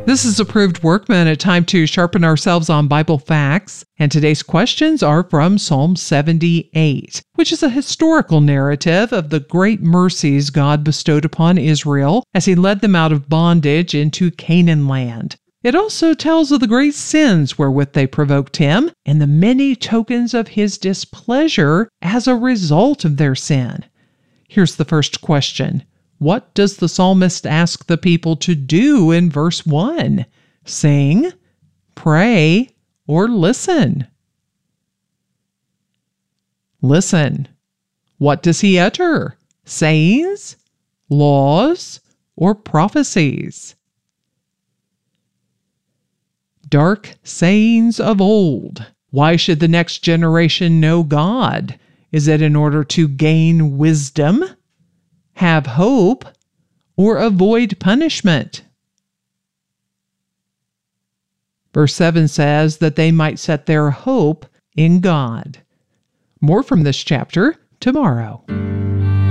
This is Approved Workman, a time to sharpen ourselves on Bible facts, and today's questions are from Psalm 78, which is a historical narrative of the great mercies God bestowed upon Israel as He led them out of bondage into Canaan land. It also tells of the great sins wherewith they provoked Him and the many tokens of His displeasure as a result of their sin. Here's the first question. What does the psalmist ask the people to do in verse 1? Sing, pray, or listen? Listen. What does he utter? Sayings, laws, or prophecies? Dark sayings of old. Why should the next generation know God? Is it in order to gain wisdom, have hope, or avoid punishment? Verse 7 says that they might set their hope in God. More from this chapter tomorrow.